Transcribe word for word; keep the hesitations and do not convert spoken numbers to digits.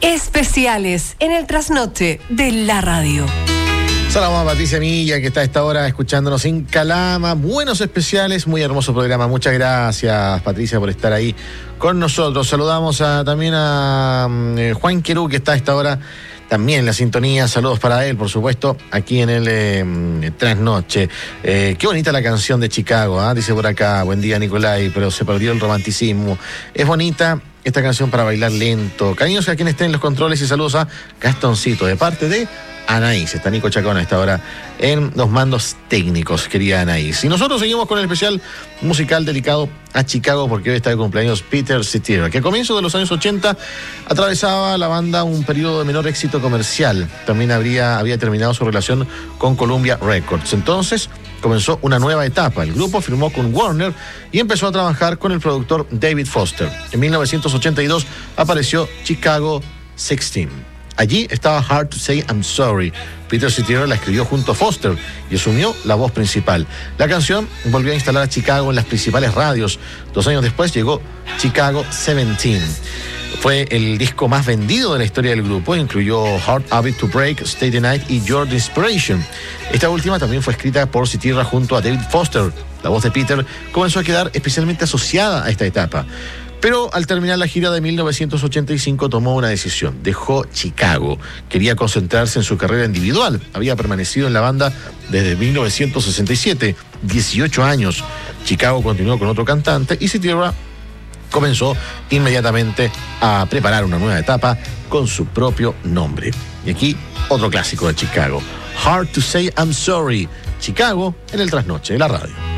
Especiales en el trasnoche de la radio. Saludamos a Patricia Milla, que está a esta hora escuchándonos en Calama. Buenos especiales, muy hermoso programa. Muchas gracias, Patricia, por estar ahí con nosotros. Saludamos a, también a eh, Juan Querú, que está a esta hora también en la sintonía. Saludos para él, por supuesto, aquí en el eh, Trasnoche. Eh, qué bonita la canción de Chicago, ¿eh? Dice por acá, buen día, Nicolai, pero se perdió el romanticismo. Es bonita esta canción para bailar lento. Cariños a quien esté en los controles y saludos a Gastoncito, de parte de Anaís. Está Nico Chacón a esta hora en los mandos técnicos, querida Anaís. Y nosotros seguimos con el especial musical dedicado a Chicago, porque hoy está de cumpleaños Peter Cetera, que a comienzos de los años ochenta atravesaba la banda un periodo de menor éxito comercial. También habría, había terminado su relación con Columbia Records. Entonces comenzó una nueva etapa. El grupo firmó con Warner y empezó a trabajar con el productor David Foster. En mil novecientos ochenta y dos apareció Chicago dieciséis. Allí estaba Hard to Say I'm Sorry. Peter Cetera la escribió junto a Foster y asumió la voz principal. La canción volvió a instalar a Chicago en las principales radios. Dos años después llegó Chicago diecisiete. Fue el disco más vendido de la historia del grupo. Incluyó Hard Habit to Break, Stay the Night y Your Inspiration. Esta última también fue escrita por Cetera junto a David Foster. La voz de Peter comenzó a quedar especialmente asociada a esta etapa. Pero al terminar la gira de mil novecientos ochenta y cinco tomó una decisión. Dejó Chicago. Quería concentrarse en su carrera individual. Había permanecido en la banda desde mil novecientos sesenta y siete, dieciocho años. Chicago continuó con otro cantante y Cetera comenzó inmediatamente a preparar una nueva etapa con su propio nombre. Y aquí otro clásico de Chicago. Hard to Say I'm Sorry. Chicago en el Trasnoche de la radio.